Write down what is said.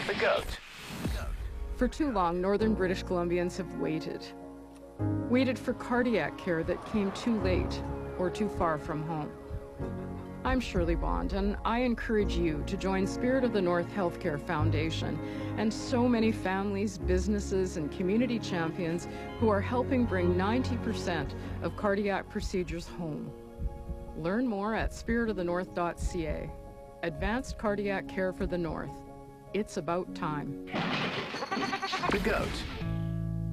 The GOAT. For too long, northern British Columbians have waited. Waited for cardiac care that came too late or too far from home. I'm Shirley Bond, and I encourage you to join Spirit of the North Healthcare Foundation and so many families, businesses, and community champions who are helping bring 90% of cardiac procedures home. Learn more at spiritofthenorth.ca. Advanced cardiac care for the North. It's about time. The GOAT.